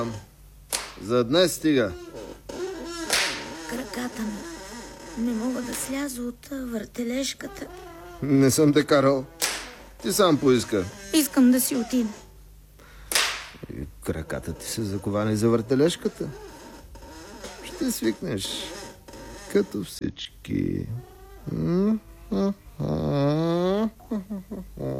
За днес стига. Краката ми. Не мога да сляза от въртележката. Не съм те карал. Ти сам поиска. Искам да си отида. И краката ти са заковани за въртележката. Ще свикнеш. Като всички.